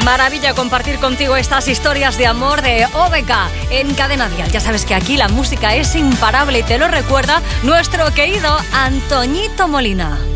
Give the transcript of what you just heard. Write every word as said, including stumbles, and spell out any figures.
Maravilla compartir contigo estas historias de amor de O B K en Cadena Dial. Ya sabes que aquí la música es imparable y te lo recuerda nuestro querido Antoñito Molina.